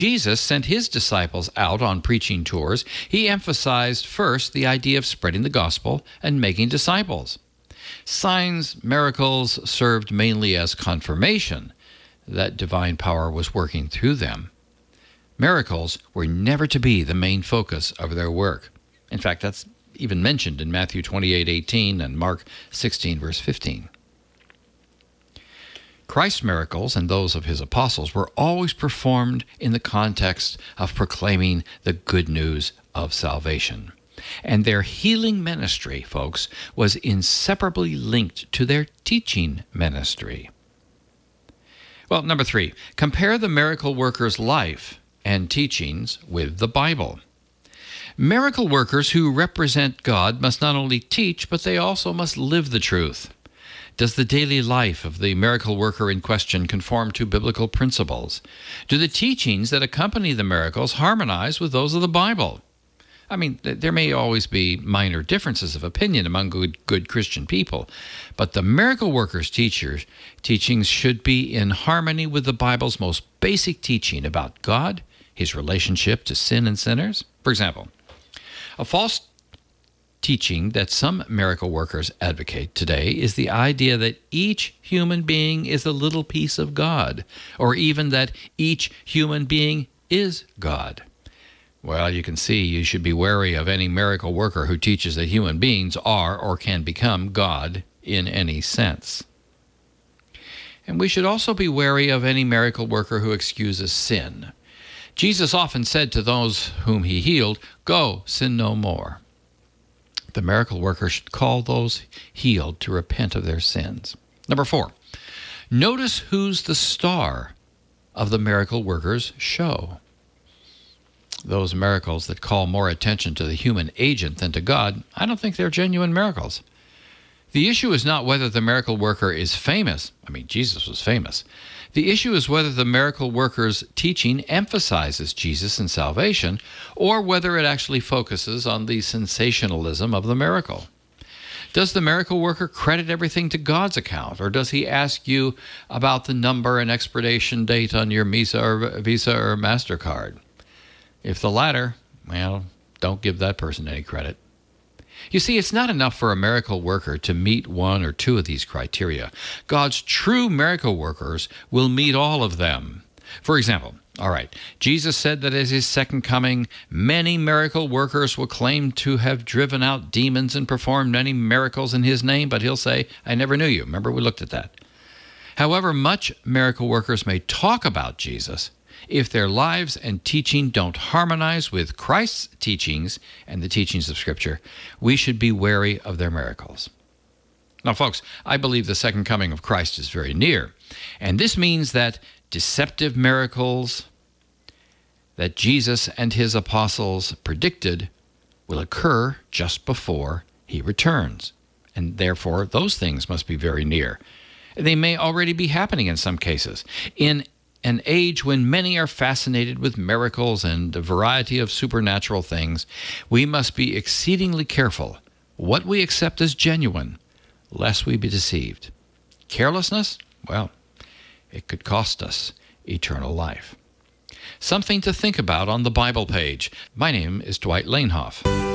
Jesus sent his disciples out on preaching tours, he emphasized first the idea of spreading the gospel and making disciples. Signs, miracles served mainly as confirmation that divine power was working through them. Miracles were never to be the main focus of their work. In fact, that's even mentioned in Matthew 28:18 and Mark 16, verse 15. Christ's miracles and those of his apostles were always performed in the context of proclaiming the good news of salvation. And their healing ministry, folks, was inseparably linked to their teaching ministry. Well, number 3, compare the miracle worker's life and teachings with the Bible. Miracle workers who represent God must not only teach, but they also must live the truth. Does the daily life of the miracle worker in question conform to biblical principles? Do the teachings that accompany the miracles harmonize with those of the Bible? I mean, there may always be minor differences of opinion among good Christian people, but the miracle worker's teachings should be in harmony with the Bible's most basic teaching about God, his relationship to sin and sinners. For example, a false teaching that some miracle workers advocate today is the idea that each human being is a little piece of God, or even that each human being is God. Well, you can see you should be wary of any miracle worker who teaches that human beings are or can become God in any sense. And we should also be wary of any miracle worker who excuses sin. Jesus often said to those whom he healed, "Go, sin no more." The miracle worker should call those healed to repent of their sins. Number 4, notice who's the star of the miracle worker's show. Those miracles that call more attention to the human agent than to God, I don't think they're genuine miracles. The issue is not whether the miracle worker is famous. I mean, Jesus was famous. The issue is whether the miracle worker's teaching emphasizes Jesus and salvation, or whether it actually focuses on the sensationalism of the miracle. Does the miracle worker credit everything to God's account, or does he ask you about the number and expiration date on your Visa or MasterCard? If the latter, well, don't give that person any credit. You see, it's not enough for a miracle worker to meet one or two of these criteria. God's true miracle workers will meet all of them. For example, Jesus said that at his second coming, many miracle workers will claim to have driven out demons and performed many miracles in his name, but he'll say, "I never knew you." Remember, we looked at that. However much miracle workers may talk about Jesus, if their lives and teaching don't harmonize with Christ's teachings and the teachings of Scripture, we should be wary of their miracles. Now, folks, I believe the second coming of Christ is very near, and this means that deceptive miracles that Jesus and his apostles predicted will occur just before he returns, and therefore those things must be very near. They may already be happening in some cases. In an age when many are fascinated with miracles and a variety of supernatural things, we must be exceedingly careful what we accept as genuine, lest we be deceived. Carelessness? Well, it could cost us eternal life. Something to think about on the Bible page. My name is Dwight Lanehoff.